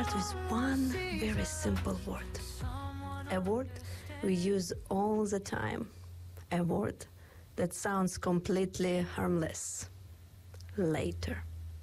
start with one very simple word. A word we use all the time. A word that sounds completely harmless. Later.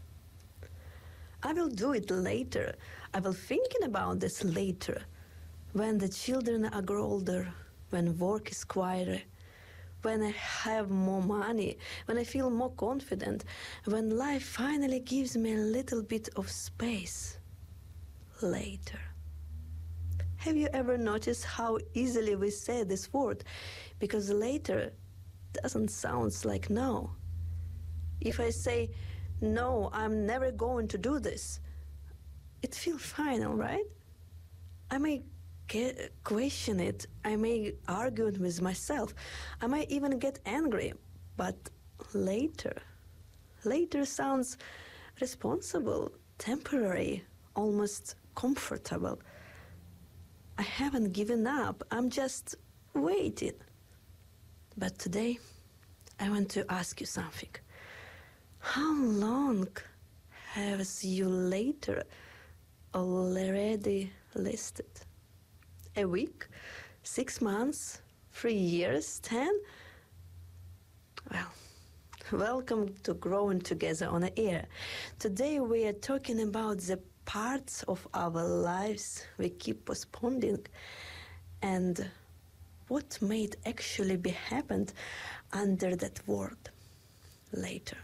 I will do it later. I will thinking about this later. When the children are grow older, when work is quieter, when I have more money, when I feel more confident, when life finally gives me a little bit of space. Later. Have you ever noticed how easily we say this word? Because later doesn't sound like no. If I say, no, I'm never going to do this, it feels final, right? I may question it, I may argue it with myself, I might even get angry, but later sounds responsible, temporary, almost comfortable. I haven't given up, I'm just waiting. But today, I want to ask you something. How long has you later already listed? A week? 6 months? 3 years? 10? Well, welcome to Growing Together on the Air. Today we are talking about the parts of our lives we keep postponing and what might actually be happened under that word later.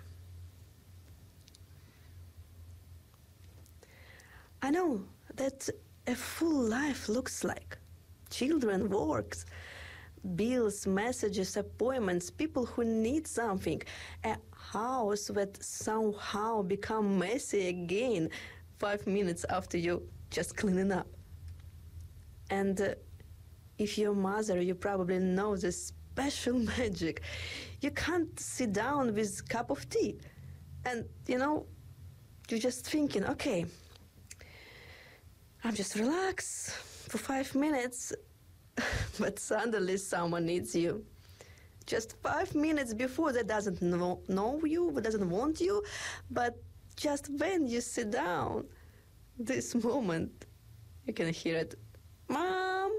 I know that a full life looks like children, works, bills, messages, appointments, people who need something, a house that somehow become messy again 5 minutes after you just cleaning up. And if you're a mother, you probably know this special magic. You can't sit down with a cup of tea and, you're just thinking, okay, I'm just relax for 5 minutes, but suddenly someone needs you. Just 5 minutes before that doesn't know you, doesn't want you, but just when you sit down, this moment, you can hear it, Mom!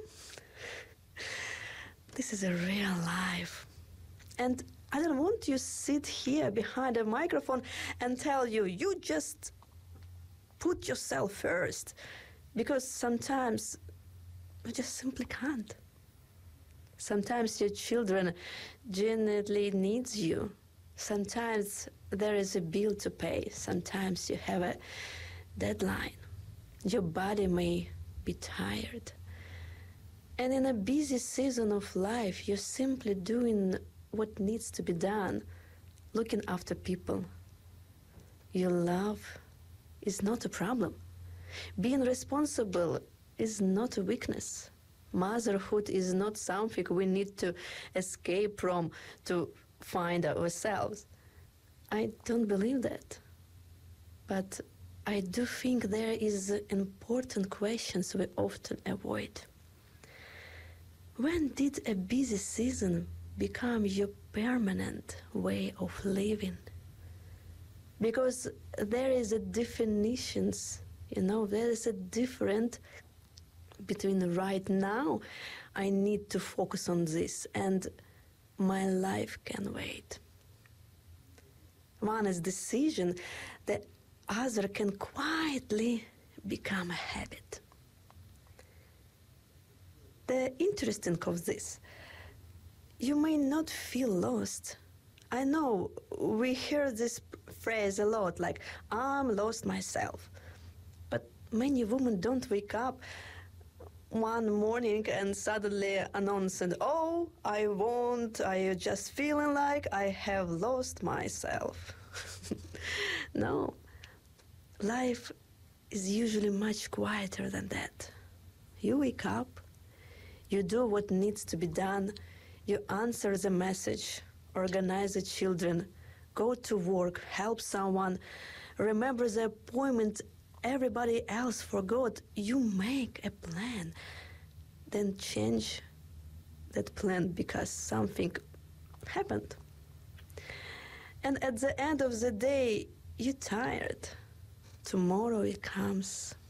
This is a real life. And I don't want you to sit here behind a microphone and tell you just put yourself first. Because sometimes you just simply can't. Sometimes your children genuinely needs you. Sometimes there is a bill to pay. Sometimes you have a deadline. Your body may be tired. And in a busy season of life, you're simply doing what needs to be done, looking after people you love is not a problem. Being responsible is not a weakness. Motherhood is not something we need to escape from to find ourselves. I don't believe that. But I do think there is important questions we often avoid. When did a busy season become your permanent way of living? Because there is a definitions, there is a difference between right now, I need to focus on this, and my life can wait. One is decision, the other can quietly become a habit. The interesting of this, you may not feel lost. I know we hear this phrase a lot, like, I'm lost myself. But many women don't wake up one morning and suddenly announce, oh, I just feeling like I have lost myself. No, life is usually much quieter than that. You wake up, you do what needs to be done, you answer the message, organize the children, go to work, help someone, remember the appointment everybody else forgot. You make a plan, then change that plan because something happened. And at the end of the day, you're tired. Tomorrow it comes,